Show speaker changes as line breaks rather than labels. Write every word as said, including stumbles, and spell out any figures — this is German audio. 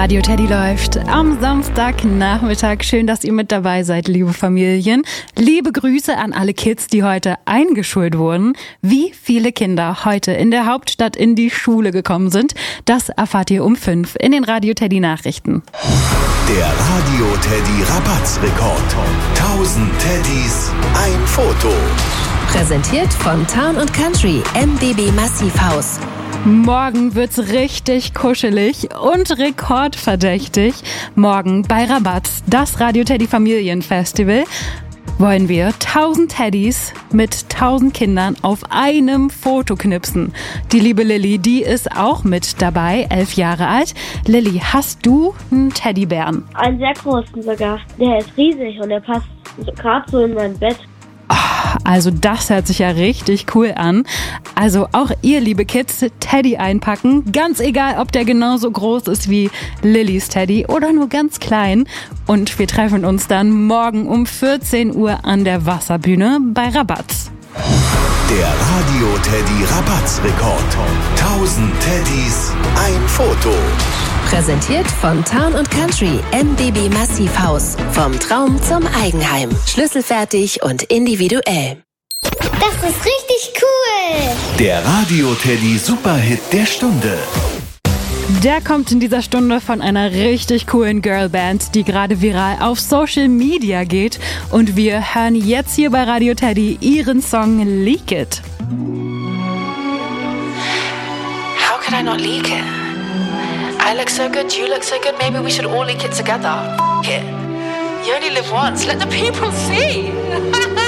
Radio Teddy läuft am Samstagnachmittag. Schön, dass ihr mit dabei seid, liebe Familien. Liebe Grüße an alle Kids, die heute eingeschult wurden. Wie viele Kinder heute in der Hauptstadt in die Schule gekommen sind, das erfahrt ihr um fünf in den Radio Teddy Nachrichten.
Der Radio Teddy Rabattsrekord. tausend Teddys, ein Foto.
Präsentiert von Town und Country M B B Massivhaus.
Morgen wird's richtig kuschelig und rekordverdächtig. Morgen bei Rabatz, das Radio Teddy Familienfestival, wollen wir tausend Teddys mit tausend Kindern auf einem Foto knipsen. Die liebe Lilly, die ist auch mit dabei, elf Jahre alt. Lilly, hast du einen Teddybären?
Einen sehr großen sogar. Der ist riesig und der passt gerade so in mein Bett.
Also das hört sich ja richtig cool an. Also auch ihr, liebe Kids, Teddy einpacken. Ganz egal, ob der genauso groß ist wie Lillys Teddy oder nur ganz klein. Und wir treffen uns dann morgen um vierzehn Uhr an der Wasserbühne bei Rabatz.
Der Radio Teddy Rabattsrekord. tausend Teddys, ein Foto.
Präsentiert von Town und Country M B B Massivhaus. Vom Traum zum Eigenheim. Schlüsselfertig und individuell.
Das ist richtig cool.
Der Radio Teddy Superhit der Stunde.
Der kommt in dieser Stunde von einer richtig coolen Girlband, die gerade viral auf Social Media geht. Und wir hören jetzt hier bei Radio Teddy ihren Song Leak It.
How could I not leak it? I look so good, you look so good, maybe we should all leak it together. F*** it. You only live once, let the people see.